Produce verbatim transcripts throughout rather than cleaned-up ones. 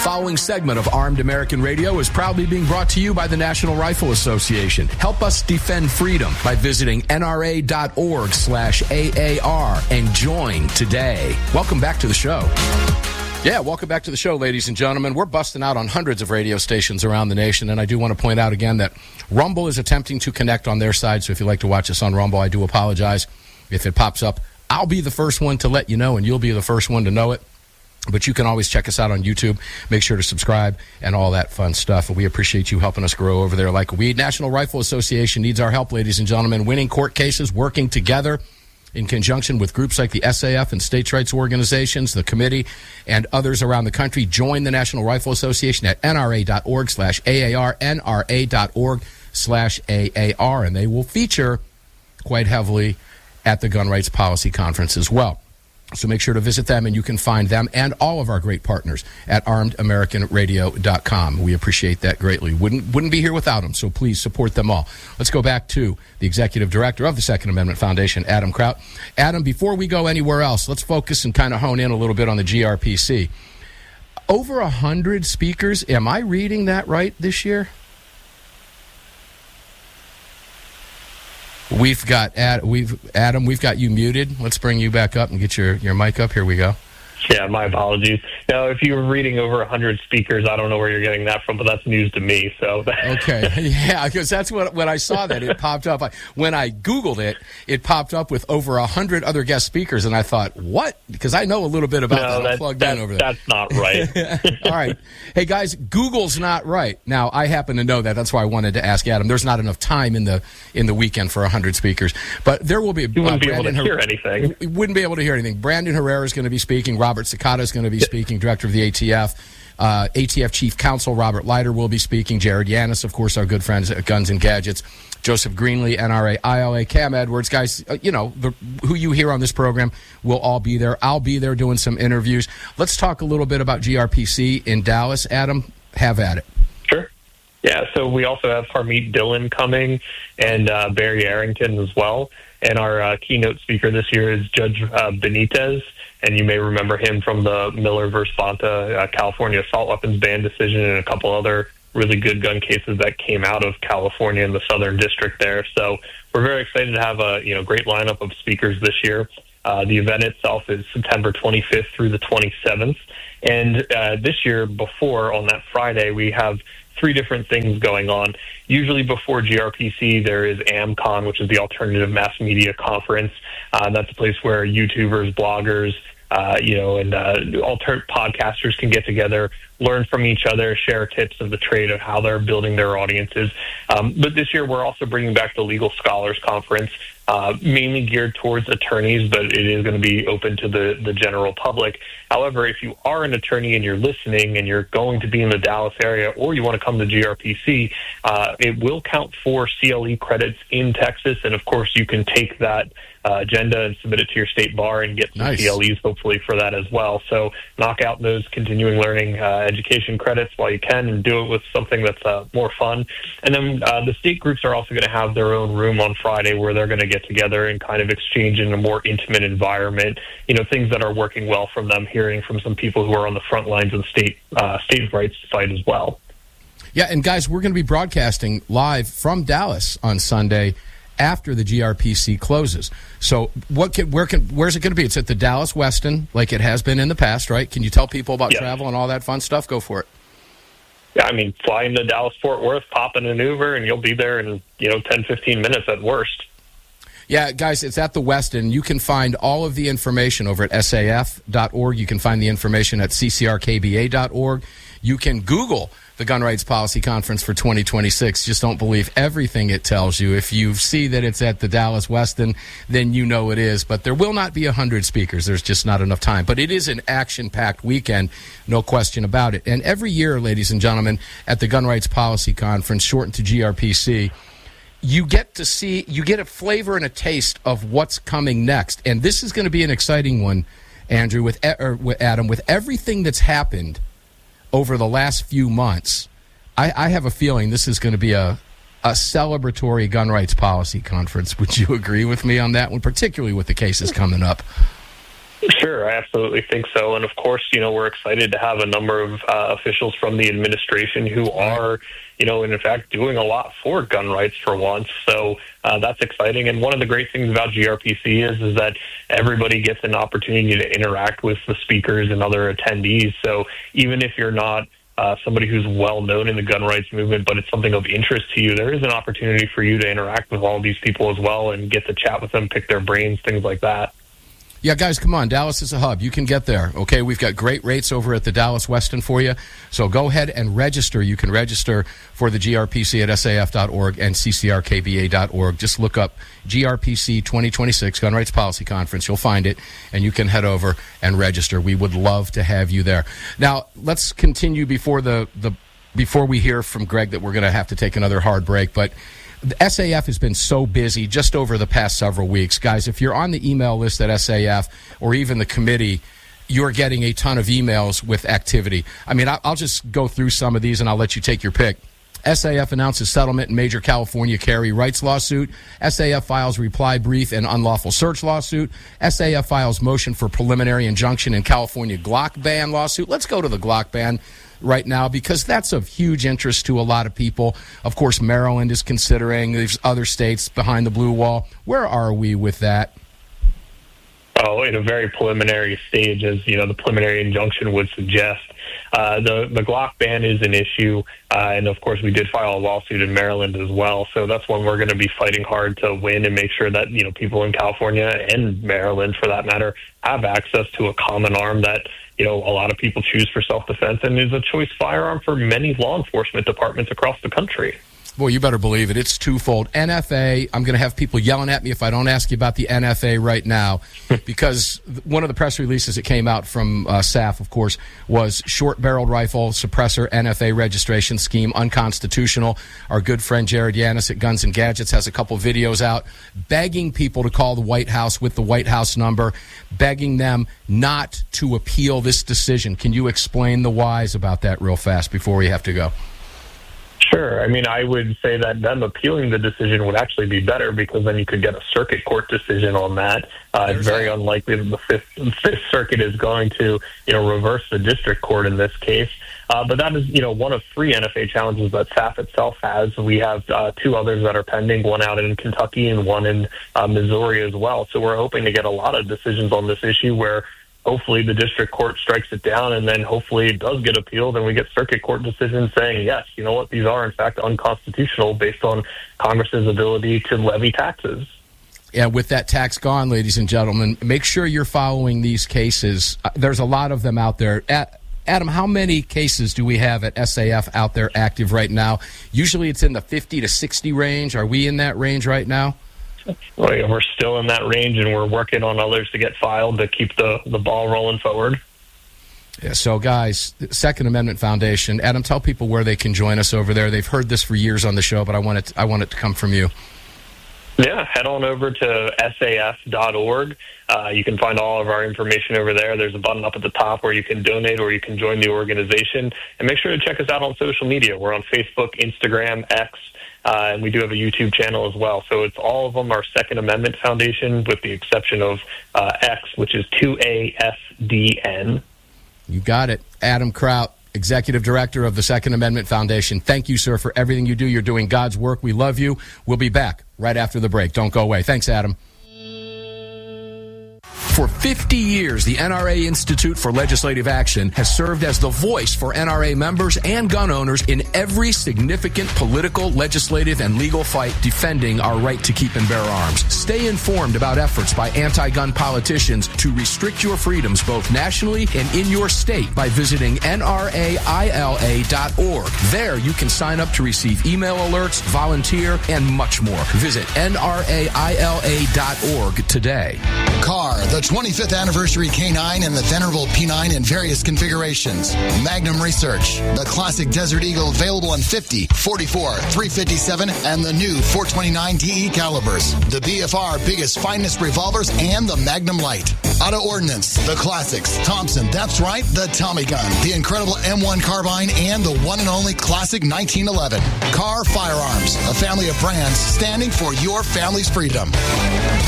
following segment of Armed American Radio is proudly being brought to you by the National Rifle Association. Help us defend freedom by visiting nra.org slash AAR and join today. Welcome back to the show. Yeah, welcome back to the show, ladies and gentlemen. We're busting out on hundreds of radio stations around the nation, and I do want to point out again that Rumble is attempting to connect on their side, so if you'd like to watch us on Rumble, I do apologize if it pops up. I'll be the first one to let you know, and you'll be the first one to know it. But you can always check us out on YouTube. Make sure to subscribe and all that fun stuff. And we appreciate you helping us grow over there like a weed. National Rifle Association needs our help, ladies and gentlemen. Winning court cases, working together in conjunction with groups like the S A F and states' rights organizations, the committee, and others around the country. Join the National Rifle Association at nra.org slash AAR, nra.org slash AAR. And they will feature quite heavily at the Gun Rights Policy Conference as well. So make sure to visit them, and you can find them and all of our great partners at armed american radio dot com. We appreciate that greatly. Wouldn't wouldn't be here without them, so please support them all. Let's go back to the executive director of the Second Amendment Foundation, Adam Kraut. Adam, before we go anywhere else, let's focus and kind of hone in a little bit on the G R P C. Over one hundred speakers. Am I reading that right this year? We've got Ad, we've Adam. We've got you muted. Let's bring you back up and get your, your mic up. Here we go. Yeah, my apologies. Now, if you were reading over one hundred speakers, I don't know where you're getting that from, but that's news to me. So okay, yeah, because that's what when I saw that it popped up. I, when I Googled it, it popped up with over one hundred other guest speakers, and I thought, what? Because I know a little bit about no, that. I'm that, plugged that, in over there. That's not right. All right. Hey, guys, Google's not right. Now, I happen to know that. That's why I wanted to ask Adam. There's not enough time in the in the weekend for one hundred speakers, but there will be. You wouldn't uh, be Brandon able to Her- hear anything. We wouldn't be able to hear anything. Brandon Herrera is going to be speaking. Robert Cicada is going to be speaking, director of the A T F. Uh, A T F Chief Counsel Robert Leiter will be speaking. Jared Yanis, of course, our good friends at Guns and Gadgets. Joseph Greenlee, N R A, I L A, Cam Edwards. Guys, uh, you know, the, who you hear on this program will all be there. I'll be there doing some interviews. Let's talk a little bit about G R P C in Dallas. Adam, have at it. Sure. Yeah, so we also have Harmeet Dillon coming and uh, Barry Arrington as well. And our uh, keynote speaker this year is Judge uh, Benitez. And you may remember him from the Miller versus Bonta uh, California assault weapons ban decision and a couple other really good gun cases that came out of California in the Southern District there. So we're very excited to have a you know great lineup of speakers this year. Uh, the event itself is September twenty-fifth through the twenty-seventh. And uh, this year, before, on that Friday, we have three different things going on. Usually before G R P C, there is AmCon, which is the Alternative Mass Media Conference. Uh, that's a place where YouTubers, bloggers, Uh, you know, and uh, alter podcasters can get together, learn from each other, share tips of the trade of how they're building their audiences. Um, but this year, we're also bringing back the Legal Scholars Conference, uh, mainly geared towards attorneys, but it is going to be open to the, the general public. However, if you are an attorney and you're listening and you're going to be in the Dallas area or you want to come to G R P C, uh, it will count for C L E credits in Texas. And, of course, you can take that Uh, agenda and submit it to your state bar and get some nice. C L Es hopefully for that as well. So knock out those continuing learning uh, education credits while you can and do it with something that's uh, more fun. And then uh, the state groups are also going to have their own room on Friday where they're going to get together and kind of exchange in a more intimate environment, you know, things that are working well from them, hearing from some people who are on the front lines of the state, uh, state rights fight as well. Yeah, and guys, we're going to be broadcasting live from Dallas on Sunday after the G R P C closes. So what can, where can, where's it going to be? It's at the Dallas Westin, like it has been in the past, right? Can you tell people about yes. travel and all that fun stuff? Go for it. Yeah, I mean, fly into Dallas-Fort Worth, pop in an Uber, and you'll be there in, you know, ten, fifteen minutes at worst. Yeah, guys, it's at the Westin. You can find all of the information over at S A F dot org. You can find the information at C C R K B A dot org. You can Google the Gun Rights Policy Conference for twenty twenty-six. Just don't believe everything it tells you. If you see that it's at the Dallas Westin, then you know it is. But there will not be one hundred speakers. There's just not enough time. But it is an action-packed weekend, no question about it. And every year, ladies and gentlemen, at the Gun Rights Policy Conference, shortened to G R P C, you get to see, you get a flavor and a taste of what's coming next. And this is going to be an exciting one, Andrew, with, or with Adam, with everything that's happened over the last few months. I, I have a feeling this is going to be a, a celebratory gun rights policy conference. Would you agree with me on that one, particularly with the cases coming up? Sure, I absolutely think so. And of course, you know, we're excited to have a number of uh, officials from the administration who are, you know, in fact, doing a lot for gun rights for once. So uh, that's exciting. And one of the great things about G R P C is, is that everybody gets an opportunity to interact with the speakers and other attendees. So even if you're not Uh, somebody who's well known in the gun rights movement, but it's something of interest to you, there is an opportunity for you to interact with all these people as well and get to chat with them, pick their brains, things like that. Yeah, guys, come on. Dallas is a hub. You can get there, okay? We've got great rates over at the Dallas Westin for you. So go ahead and register. You can register for the G R P C at S A F dot org and C C R K B A dot org. Just look up G R P C twenty twenty-six, Gun Rights Policy Conference. You'll find it, and you can head over and register. We would love to have you there. Now, let's continue before the, the before we hear from Greg that we're going to have to take another hard break, but the S A F has been so busy just over the past several weeks. Guys, if you're on the email list at S A F or even the committee, you're getting a ton of emails with activity. I mean, I'll just go through some of these and I'll let you take your pick. S A F announces settlement in major California carry rights lawsuit. S A F files reply brief in unlawful search lawsuit. S A F files motion for preliminary injunction in California Glock ban lawsuit. Let's go to the Glock ban right now because that's of huge interest to a lot of people. Of course, Maryland is considering. There's other states behind the blue wall. Where are we with that? Oh, in a very preliminary stage, as you know, the preliminary injunction would suggest. Uh, the the Glock ban is an issue, uh, and of course, we did file a lawsuit in Maryland as well. So that's one we're going to be fighting hard to win and make sure that you know people in California and Maryland, for that matter, have access to a common arm that you know a lot of people choose for self-defense and is a choice firearm for many law enforcement departments across the country. Boy, you better believe it. It's twofold. N F A, I'm going to have people yelling at me if I don't ask you about the N F A right now, because one of the press releases that came out from uh, S A F, of course, was short-barreled rifle suppressor N F A registration scheme unconstitutional. Our good friend Jared Yanis at Guns and Gadgets has a couple videos out begging people to call the White House with the White House number, begging them not to appeal this decision. Can you explain the whys about that real fast before we have to go? Sure. I mean, I would say that them appealing the decision would actually be better because then you could get a circuit court decision on that. Uh, it's very unlikely that the Fifth, Fifth Circuit is going to, you know, reverse the district court in this case. Uh, but that is, you know, one of three N F A challenges that S A F itself has. We have uh, two others that are pending, one out in Kentucky and one in uh, Missouri as well. So we're hoping to get a lot of decisions on this issue where hopefully the district court strikes it down, and then hopefully it does get appealed, and we get circuit court decisions saying, yes, you know what, these are in fact unconstitutional based on Congress's ability to levy taxes. Yeah, with that tax gone, ladies and gentlemen, make sure you're following these cases. Uh, there's a lot of them out there. At, Adam, how many cases do we have at S A F out there active right now? Usually it's in the fifty to sixty range. Are we in that range right now? Well, yeah, we're still in that range, and we're working on others to get filed to keep the, the ball rolling forward. Yeah, so, guys, Second Amendment Foundation. Adam, tell people where they can join us over there. They've heard this for years on the show, but I want it to, I want it to come from you. Yeah, head on over to S A F dot org. Uh, you can find all of our information over there. There's a button up at the top where you can donate or you can join the organization. And make sure to check us out on social media. We're on Facebook, Instagram, X, uh, and we do have a YouTube channel as well. So it's all of them are Second Amendment Foundation with the exception of uh, X, which is two A S D N. You got it. Adam Kraut, Executive Director of the Second Amendment Foundation. Thank you, sir, for everything you do. You're doing God's work. We love you. We'll be back right after the break. Don't go away. Thanks, Adam. For fifty years, the N R A Institute for Legislative Action has served as the voice for N R A members and gun owners in every significant political, legislative, and legal fight defending our right to keep and bear arms. Stay informed about efforts by anti-gun politicians to restrict your freedoms both nationally and in your state by visiting N R A I L A dot org. There, you can sign up to receive email alerts, volunteer, and much more. Visit N R A I L A dot org today. Car, the twenty-fifth anniversary K nine and the venerable P nine in various configurations. Magnum Research, the classic Desert Eagle available in fifty, forty-four, three fifty-seven, and the new four twenty-nine D E calibers. The B F R biggest, finest revolvers and the Magnum Light. Auto Ordnance, the classics. Thompson, that's right, the Tommy gun, the incredible M one carbine, and the one and only classic nineteen eleven. Car Firearms, a family of brands standing for your family's freedom.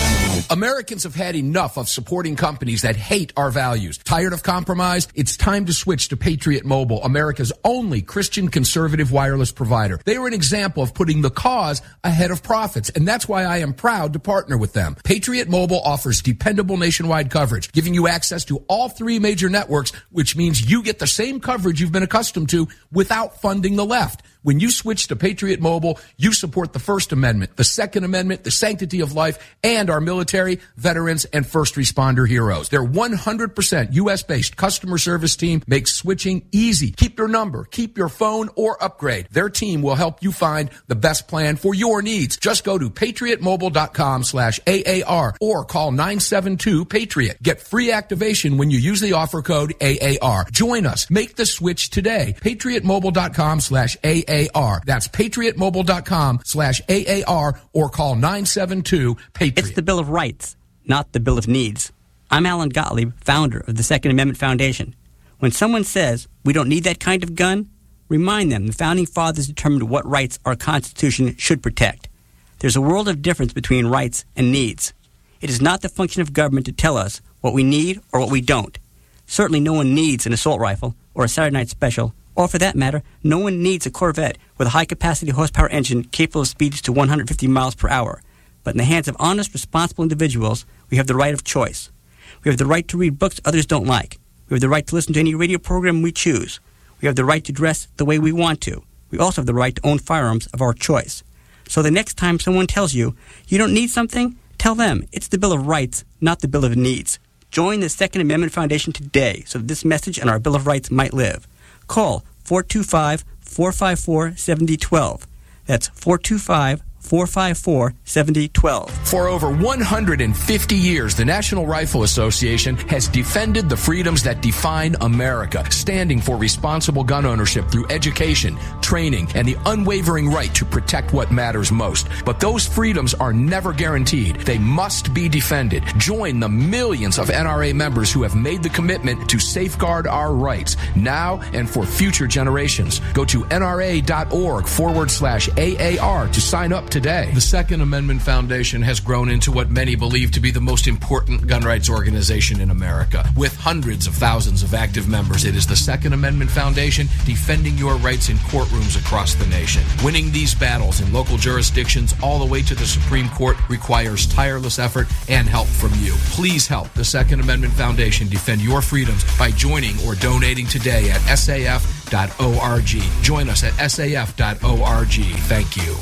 Americans have had enough of supporting companies that hate our values. Tired of compromise? It's time to switch to Patriot Mobile, America's only Christian conservative wireless provider. They are an example of putting the cause ahead of profits, and that's why I am proud to partner with them. Patriot Mobile offers dependable nationwide coverage, giving you access to all three major networks, which means you get the same coverage you've been accustomed to without funding the left. When you switch to Patriot Mobile, you support the First Amendment, the Second Amendment, the sanctity of life, and our military, veterans, and first responder heroes. Their one hundred percent U S-based customer service team makes switching easy. Keep your number, keep your phone, or upgrade. Their team will help you find the best plan for your needs. Just go to patriotmobile.com slash AAR or call nine seven two PATRIOT. Get free activation when you use the offer code A A R. Join us. Make the switch today. patriotmobile.com slash AAR. That's patriotmobile.com slash AAR or call nine seven two PATRIOT. It's the Bill of Rights, not the Bill of Needs. I'm Alan Gottlieb, founder of the Second Amendment Foundation. When someone says we don't need that kind of gun, remind them the Founding Fathers determined what rights our Constitution should protect. There's a world of difference between rights and needs. It is not the function of government to tell us what we need or what we don't. Certainly no one needs an assault rifle or a Saturday Night Special, or for that matter, no one needs a Corvette with a high-capacity horsepower engine capable of speeds to one hundred fifty miles per hour. But in the hands of honest, responsible individuals, we have the right of choice. We have the right to read books others don't like. We have the right to listen to any radio program we choose. We have the right to dress the way we want to. We also have the right to own firearms of our choice. So the next time someone tells you you don't need something, tell them it's the Bill of Rights, not the Bill of Needs. Join the Second Amendment Foundation today so that this message and our Bill of Rights might live. Call four two five, four five four, seven zero one two. That's four two five, four five four, seven zero one two. For over one hundred fifty years, the National Rifle Association has defended the freedoms that define America, standing for responsible gun ownership through education, training, and the unwavering right to protect what matters most. But those freedoms are never guaranteed. They must be defended. Join the millions of N R A members who have made the commitment to safeguard our rights now and for future generations. Go to nra.org forward slash AAR to sign up today. The Second Amendment Foundation has grown into what many believe to be the most important gun rights organization in America. With hundreds of thousands of active members, it is the Second Amendment Foundation defending your rights in courtrooms across the nation. Winning these battles in local jurisdictions all the way to the Supreme Court requires tireless effort and help from you. Please help the Second Amendment Foundation defend your freedoms by joining or donating today at S A F dot org. Join us at S A F dot org. Thank you.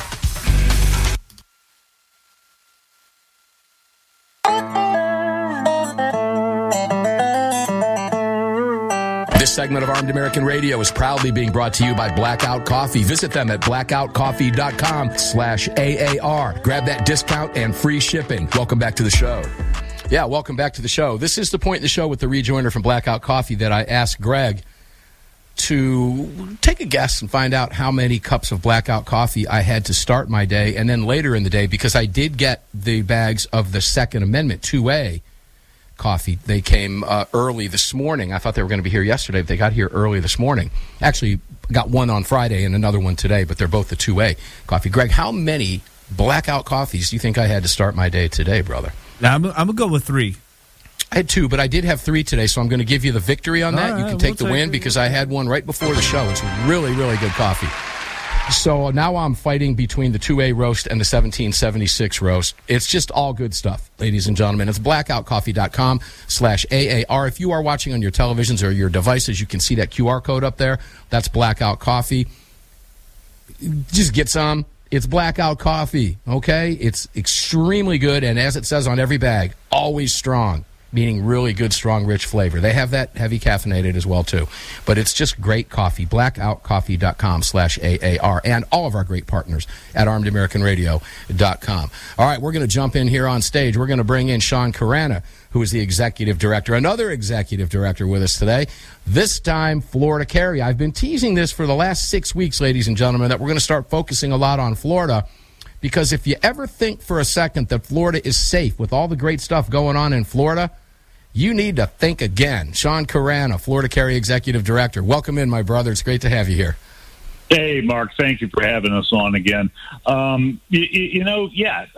This segment of Armed American Radio is proudly being brought to you by Blackout Coffee. Visit them at blackoutcoffee.com slash AAR. Grab that discount and free shipping. Welcome back to the show. Yeah, welcome back to the show. This is the point in the show with the rejoiner from Blackout Coffee that I asked Greg to take a guess and find out how many cups of Blackout Coffee I had to start my day, and then later in the day, because I did get the bags of the Second Amendment two A coffee. They came uh, early this morning. I thought they were going to be here yesterday, but they got here early this morning. Actually, got one on Friday and another one today, but they're both the two A coffee. Greg, how many Blackout Coffees do you think I had to start my day today, brother? Now, I'm, I'm going to go with three. I had two, but I did have three today, so I'm going to give you the victory on that. All you right, can take we'll the win take because I had one right before the show. It's really, really good coffee. So now I'm fighting between the two A roast and the seventeen seventy-six roast. It's just all good stuff, ladies and gentlemen. It's blackoutcoffee.com slash AAR. If you are watching on your televisions or your devices, you can see that Q R code up there. That's Blackout Coffee. Just get some. It's Blackout Coffee, okay? It's extremely good, and as it says on every bag, always strong, meaning really good, strong, rich flavor. They have that heavy caffeinated as well, too. But it's just great coffee. blackoutcoffee.com slash AAR. And all of our great partners at armed american radio dot com. All right, we're going to jump in here on stage. We're going to bring in Sean Carana, who is the executive director, another executive director with us today, this time Florida Carry. I've been teasing this for the last six weeks, ladies and gentlemen, that we're going to start focusing a lot on Florida, because if you ever think for a second that Florida is safe with all the great stuff going on in Florida, you need to think again. Sean Carana, Florida Carry Executive Director. Welcome in, my brother. It's great to have you here. Hey, Mark. Thank you for having us on again. Um, you, you know, yeah, uh,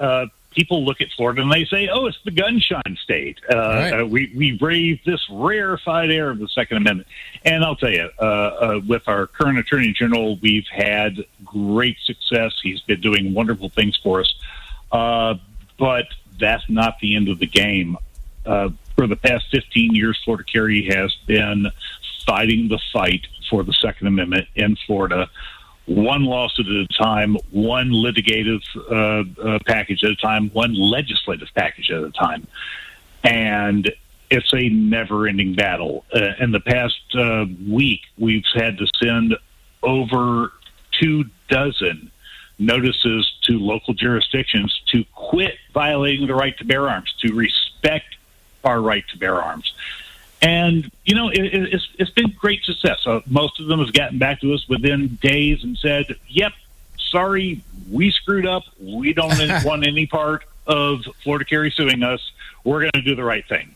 people look at Florida and they say, "Oh, it's the gunshine state. Uh, right. uh, we we breathe this rarefied air of the Second Amendment." And I'll tell you, uh, uh, with our current Attorney General, we've had great success. He's been doing wonderful things for us, uh, but that's not the end of the game. Uh, for the past fifteen years, Florida Carry has been fighting the fight for the Second Amendment in Florida, one lawsuit at a time, one litigative uh, uh, package at a time, one legislative package at a time. And it's a never-ending battle. Uh, in the past uh, week, we've had to send over two dozen notices to local jurisdictions to quit violating the right to bear arms, to respect our right to bear arms. And, you know, it, it's, it's been great success. Uh, most of them have gotten back to us within days and said, yep, sorry, we screwed up. We don't want any part of Florida Carry suing us. We're going to do the right thing.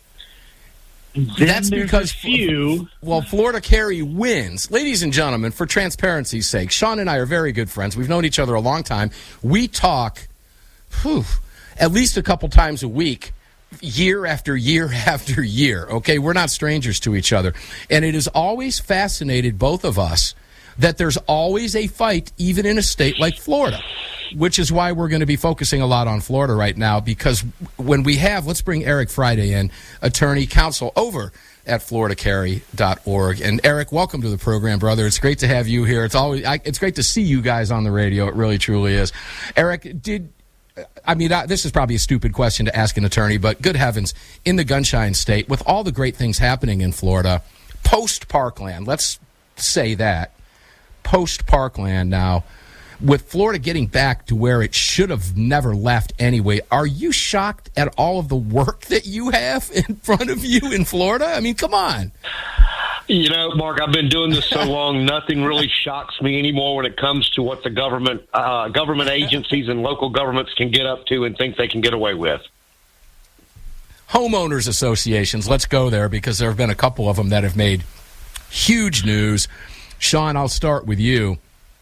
Then That's because few. Well, Florida Carry wins. Ladies and gentlemen, for transparency's sake, Sean and I are very good friends. We've known each other a long time. We talk whew, at least a couple times a week, year after year after year. Okay, we're not strangers to each other. And it has always fascinated both of us that there's always a fight, even in a state like Florida, which is why we're going to be focusing a lot on Florida right now, because when we have, let's bring Eric Friday in, attorney counsel over at florida carry dot org. And Eric, welcome to the program, brother. It's great to have you here. It's always, I, it's great to see you guys on the radio. It really, truly is. Eric, did, I mean, I, this is probably a stupid question to ask an attorney, but good heavens, in the Gunshine State, with all the great things happening in Florida, post-Parkland, let's say that, post-Parkland now, with Florida getting back to where it should have never left anyway, are you shocked at all of the work that you have in front of you in Florida? I mean, come on. You know, Mark, I've been doing this so long, nothing really shocks me anymore when it comes to what the government, uh, government agencies and local governments can get up to and think they can get away with. Homeowners associations, let's go there, because there have been a couple of them that have made huge news. Sean, I'll start with you.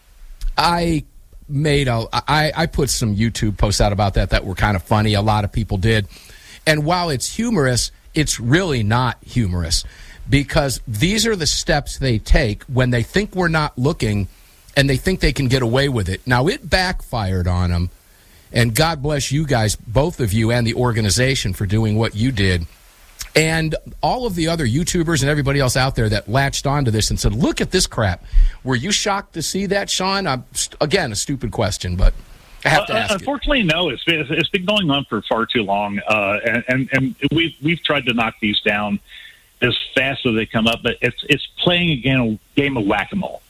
I made a, I, I put some YouTube posts out about that that were kind of funny. A lot of people did. And while it's humorous, it's really not humorous, because these are the steps they take when they think we're not looking and they think they can get away with it. Now, it backfired on them, and God bless you guys, both of you, and the organization for doing what you did. And all of the other YouTubers and everybody else out there that latched onto this and said, look at this crap. Were you shocked to see that, Sean? I'm, again, a stupid question, but I have to ask uh, Unfortunately, it. no. It's been, it's been going on for far too long, uh, and, and, and we've, we've tried to knock these down as fast as they come up, but it's, it's playing a game, a game of whack-a-mole.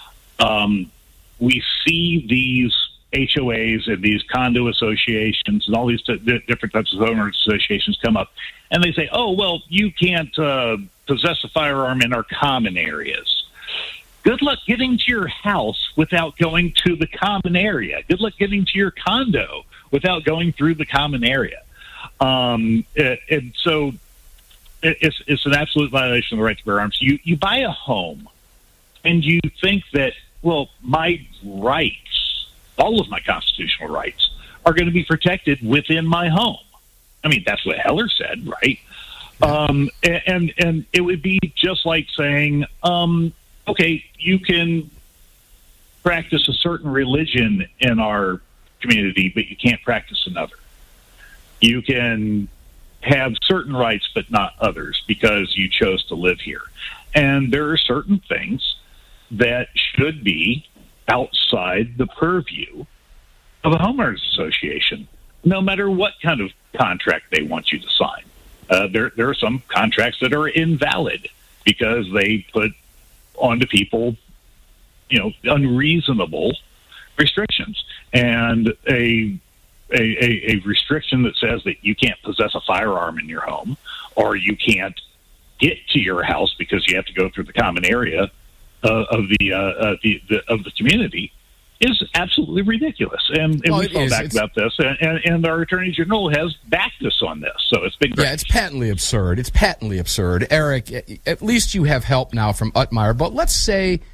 Um, we see these H O As and these condo associations and all these t- different types of owners associations come up, and they say, oh, well, you can't uh, possess a firearm in our common areas. Good luck getting to your house without going to the common area. Good luck getting to your condo without going through the common area. Um, and, and so it, it's, it's an absolute violation of the right to bear arms. You, you buy a home, and you think that, well, my rights, all of my constitutional rights, are going to be protected within my home. I mean, that's what Heller said, right? Um, and and it would be just like saying, um, okay, you can practice a certain religion in our community, but you can't practice another. You can have certain rights, but not others, because you chose to live here. And there are certain things that should be outside the purview of a homeowners association, no matter what kind of contract they want you to sign. Uh, there, there are some contracts that are invalid because they put onto people, you know, unreasonable restrictions. And a, a, a restriction that says that you can't possess a firearm in your home, or you can't get to your house because you have to go through the common area Uh, of the, uh, uh, the, the of the community, is absolutely ridiculous. And, and well, we've gone back it's, about this, and, and, and our Attorney General has backed us on this. So it's been great. Yeah, it's patently absurd. It's patently absurd. Eric, at least you have help now from Utmire. But let's say,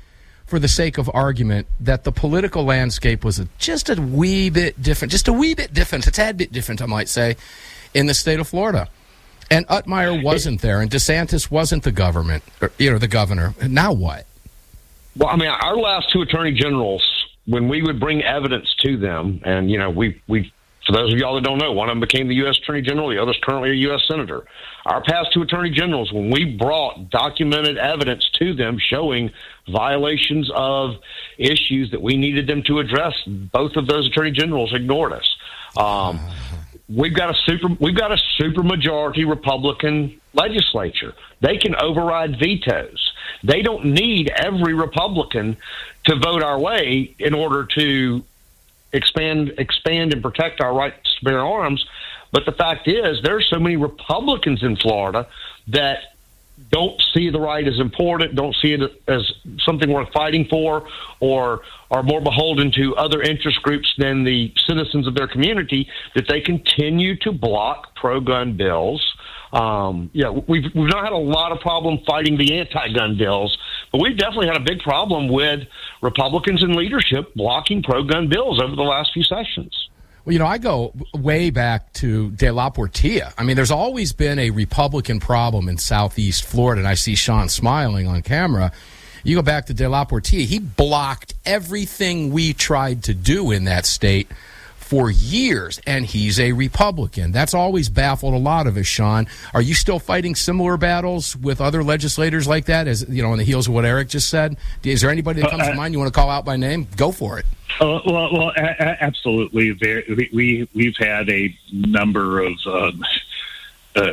for the sake of argument, that the political landscape was a, just a wee bit different, just a wee bit different, a tad bit different, I might say, in the state of Florida. And Utmeyer wasn't there, and DeSantis wasn't the government, or, you know, the governor. Now what? Well, I mean, our last two attorney generals, when we would bring evidence to them, and, you know, we we for those of y'all that don't know, one of them became the U S Attorney General, the other's currently a U S Senator. Our past two attorney generals, when we brought documented evidence to them showing violations of issues that we needed them to address, both of those attorney generals ignored us. Um, we've got a super, we've got a super majority Republican legislature. They can override vetoes. They don't need every Republican to vote our way in order to expand expand and protect our right to bear arms. But the fact is, there are so many Republicans in Florida that don't see the right as important, don't see it as something worth fighting for, or are more beholden to other interest groups than the citizens of their community, that they continue to block pro-gun bills. Um, yeah, we've we've not had a lot of problem fighting the anti-gun bills, but we've definitely had a big problem with Republicans in leadership blocking pro-gun bills over the last few sessions. Well, you know, I go way back to De La Portilla. I mean, there's always been a Republican problem in Southeast Florida, and I see Sean smiling on camera. You go back to De La Portilla, he blocked everything we tried to do in that state for years, and he's a Republican. That's always baffled a lot of us, Sean. Are you still fighting similar battles with other legislators like that, as you know, on the heels of what Eric just said? Is there anybody that comes uh, to mind you want to call out by name? Go for it. Uh, well, well, a- a- absolutely. There, we we've had a number of um, uh,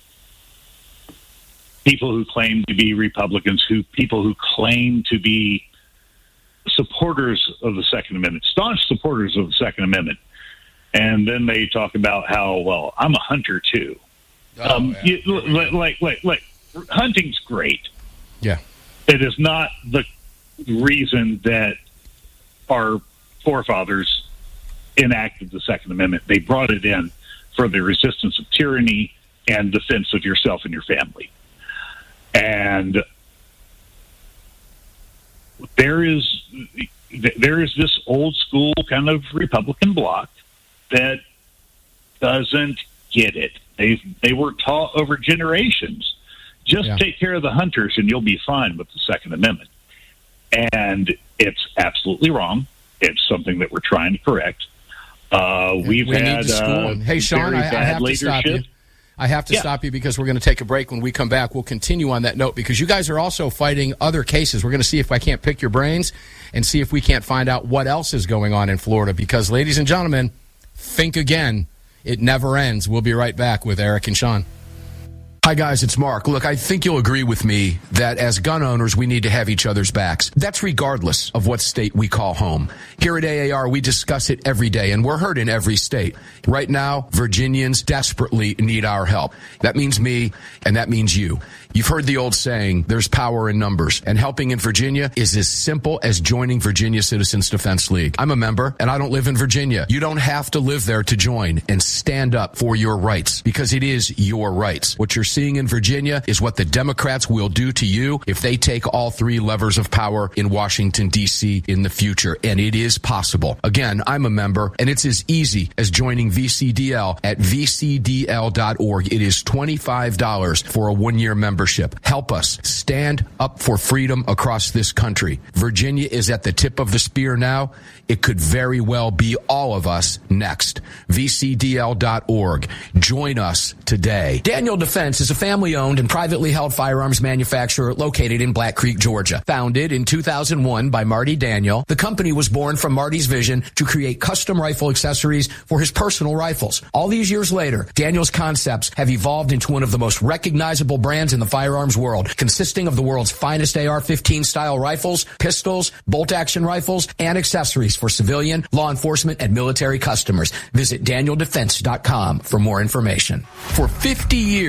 people who claim to be Republicans, who people who claim to be supporters of the Second Amendment, staunch supporters of the Second Amendment, and then they talk about how, well, I'm a hunter too. Oh, um, yeah. you, like, like, like, like, hunting's great. Yeah, it is not the reason that our forefathers enacted the Second Amendment. They brought it in for the resistance of tyranny and defense of yourself and your family. And there is there is this old school kind of Republican bloc that doesn't get it. They they were taught over generations, just yeah. take care of the hunters and you'll be fine with the Second Amendment. And it's absolutely wrong. It's something that we're trying to correct. Uh, we've we had uh, hey Sean, I, I have leadership. to stop you. I have to yeah. stop you because we're going to take a break. When we come back, we'll continue on that note because you guys are also fighting other cases. We're going to see if I can't pick your brains and see if we can't find out what else is going on in Florida because, ladies and gentlemen, think again. It never ends. We'll be right back with Eric and Sean. Hi, guys, it's Mark. Look, I think you'll agree with me that as gun owners, we need to have each other's backs. That's regardless of what state we call home. Here at A A R, we discuss it every day, and we're heard in every state. Right now, Virginians desperately need our help. That means me, and that means you. You've heard the old saying, there's power in numbers, and helping in Virginia is as simple as joining Virginia Citizens Defense League. I'm a member, and I don't live in Virginia. You don't have to live there to join and stand up for your rights, because it is your rights. What you're seeing in Virginia is what the Democrats will do to you if they take all three levers of power in Washington, D C in the future, and it is possible. Again, I'm a member, and it's as easy as joining V C D L at v c d l dot org. It is twenty-five dollars for a one-year membership. Help us stand up for freedom across this country. Virginia is at the tip of the spear now. It could very well be all of us next. v c d l dot org. Join us today. Daniel Defense is a family-owned and privately held firearms manufacturer located in Black Creek, Georgia. Founded in two thousand one by Marty Daniel, the company was born from Marty's vision to create custom rifle accessories for his personal rifles. All these years later, Daniel's concepts have evolved into one of the most recognizable brands in the firearms world, consisting of the world's finest A R fifteen style rifles, pistols, bolt-action rifles, and accessories for civilian, law enforcement, and military customers. Visit daniel defense dot com for more information. For fifty years, the N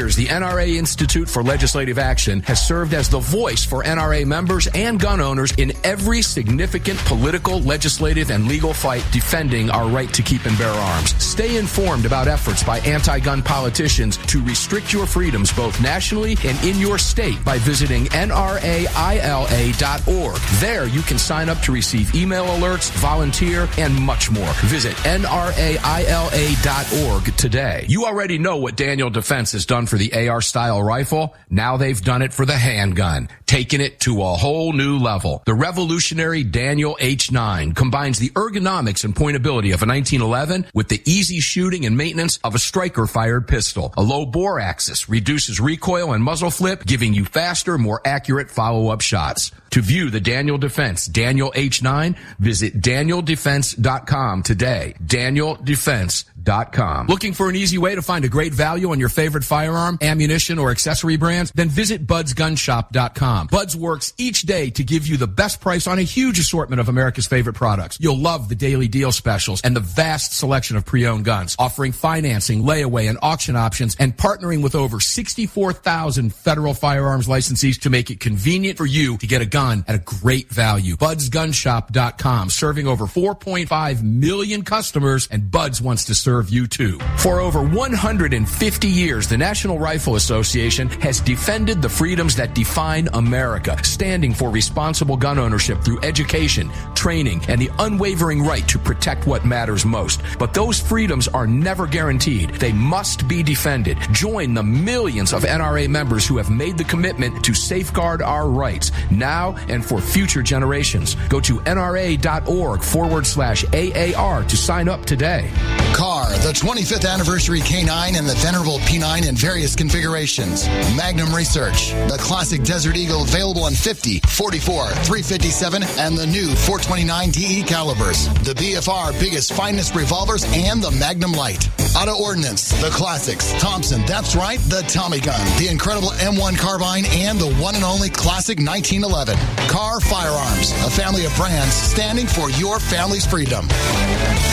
R A Institute for Legislative Action has served as the voice for N R A members and gun owners in every significant political, legislative, and legal fight defending our right to keep and bear arms. Stay informed about efforts by anti-gun politicians to restrict your freedoms both nationally and in your state by visiting N R A I L A dot org. There you can sign up to receive email alerts, volunteer, and much more. Visit N R A I L A dot org today. You already know what Daniel Defense has done for the A R-style rifle. Now they've done it for the handgun, taking it to a whole new level. The revolutionary Daniel H nine combines the ergonomics and pointability of a nineteen eleven with the easy shooting and maintenance of a striker-fired pistol. A low bore axis reduces recoil and muzzle flip, giving you faster, more accurate follow-up shots. To view the Daniel Defense Daniel H nine, visit daniel defense dot com today. daniel defense dot com. Looking for an easy way to find a great value on your favorite firearm, ammunition, or accessory brands? Then visit buds gun shop dot com. Buds works each day to give you the best price on a huge assortment of America's favorite products. You'll love the daily deal specials and the vast selection of pre-owned guns, offering financing, layaway, and auction options, and partnering with over sixty-four thousand federal firearms licensees to make it convenient for you to get a gun at a great value. buds gun shop dot com, serving over four point five million customers, and Buds wants to serve you too. For over one hundred fifty years, the National Rifle Association has defended the freedoms that define America, standing for responsible gun ownership through education, training, and the unwavering right to protect what matters most. But those freedoms are never guaranteed. They must be defended. Join the millions of N R A members who have made the commitment to safeguard our rights now and for future generations. Go to N R A dot org forward slash A A R to sign up today. Car, the twenty-fifth anniversary K nine and the venerable P nine in various configurations. Magnum Research, the classic Desert Eagle available in fifty, forty-four, three fifty-seven, and the new four twenty-nine D E calibers. The B F R biggest, finest revolvers, and the Magnum Light. Auto Ordnance, the classics. Thompson, that's right, the Tommy gun, the incredible M one carbine, and the one and only classic nineteen eleven. Car Firearms, a family of brands standing for your family's freedom.